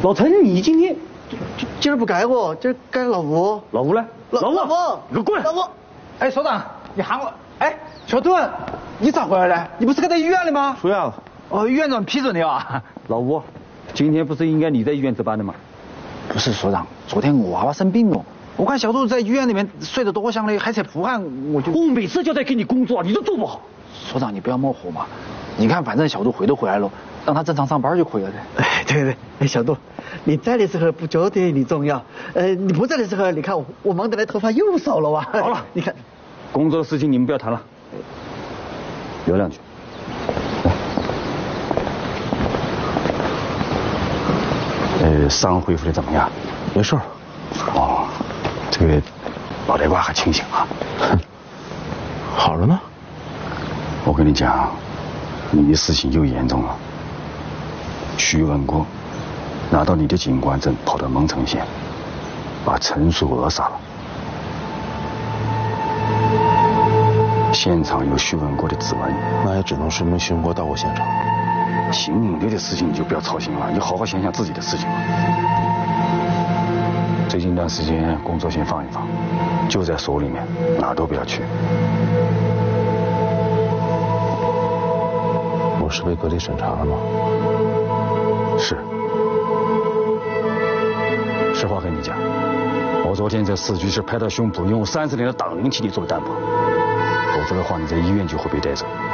老陈，你今天今儿不该我，今儿该老吴。 老吴呢？ 老吴， 你给我过来！ 老吴， 哎，所长，你喊我。哎，小盾，你咋回来了？你不是还在医院里吗？ 出院了。 哦，院长批准的啊。 老吴，今天不是应该你在医院值班的吗？ 不是所长，昨天我娃娃生病了，我看小杜在医院里面睡得多香的，还在出汗，我就。 我每次交代给你工作，你都做不好。 所长，你不要冒火嘛。你看，反正小杜回都回来了，让他正常上班就可以了。 哎，对，哎，小杜，你在的时候不觉得你重要，你不在的时候，你看我忙得来头发又少了哇。 好了， 你看， 工作的事情你们不要谈了，聊两句。伤恢复的怎么样？ 没事。 哦，这个脑袋瓜还清醒啊。 好了呢。 我跟你讲，你的事情又严重了。徐文国拿到你的警官证，跑到蒙城县，把陈淑娥杀了。现场有徐文国的指纹， 那也只能说明徐文国到过现场。 邢影队的事情你就不要操心了，你好好想想自己的事情吧。最近一段时间工作先放一放，就在所里面，哪都不要去。 我是被隔离审查了吗？ 是。实话跟你讲，我昨天在市局是拍到胸脯，用30年的党龄替你做担保，否则的话你在医院就会被带走。